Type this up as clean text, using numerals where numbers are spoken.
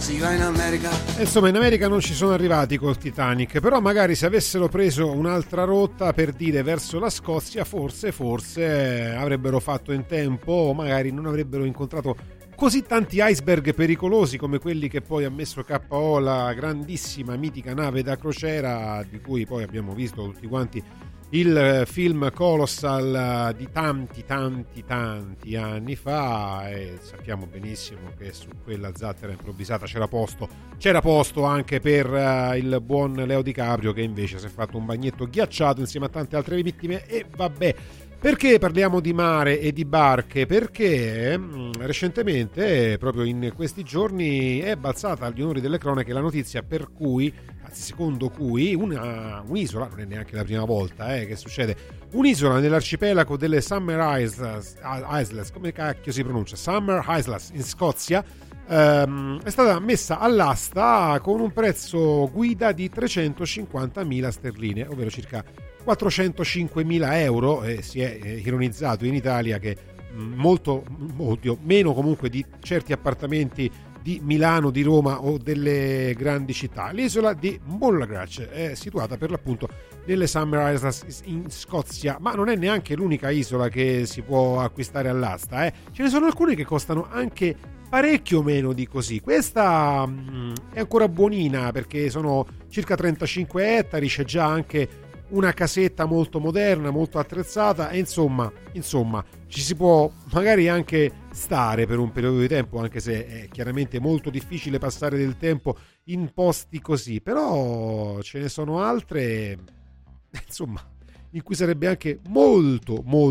Insomma, in America non ci sono arrivati col Titanic, però magari se avessero preso un'altra rotta, per dire verso la Scozia, forse avrebbero fatto in tempo, magari non avrebbero incontrato così tanti iceberg pericolosi come quelli che poi ha messo KO la grandissima mitica nave da crociera, di cui poi abbiamo visto tutti quanti il film Colossal di tanti anni fa, e sappiamo benissimo che su quella zattera improvvisata c'era posto anche per il buon Leo DiCaprio, che invece si è fatto un bagnetto ghiacciato insieme a tante altre vittime. E vabbè, perché parliamo di mare e di barche? Perché recentemente, proprio in questi giorni, è balzata agli onori delle cronache la notizia per cui, secondo cui, un'isola, non è neanche la prima volta che succede, un'isola nell'arcipelago delle Summer Isles, come cacchio si pronuncia? Summer Isles in Scozia, è stata messa all'asta con un prezzo guida di 350.000 sterline, ovvero circa 405.000 euro. Si è ironizzato in Italia che meno comunque di certi appartamenti di Milano, di Roma o delle grandi città. L'isola di Mullagrach è situata per l'appunto nelle Summer Isles in Scozia, ma non è neanche l'unica isola che si può acquistare all'asta. Ce ne sono alcune che costano anche parecchio meno di così. Questa è ancora buonina perché sono circa 35 ettari, c'è già anche una casetta molto moderna, molto attrezzata, e insomma ci si può magari anche stare per un periodo di tempo, anche se è chiaramente molto difficile passare del tempo in posti così. Però ce ne sono altre, insomma, in cui sarebbe anche molto